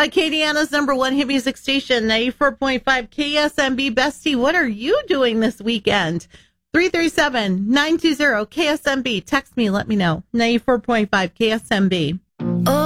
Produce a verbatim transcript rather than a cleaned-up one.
Acadiana's number one hit music station, ninety-four point five K S M B. Bestie, what are you doing this weekend? three three seven, nine two zero, K S M B. Text me, let me know. ninety-four point five K S M B.